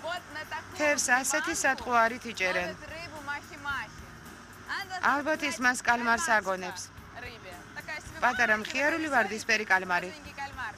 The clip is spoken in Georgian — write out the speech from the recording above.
თევზს ასეთი სატყუარით იჭერენ. ალბათ ის მას კალმარს აგონებს. პატარა მხიარული ვარდისფერი კალმარი.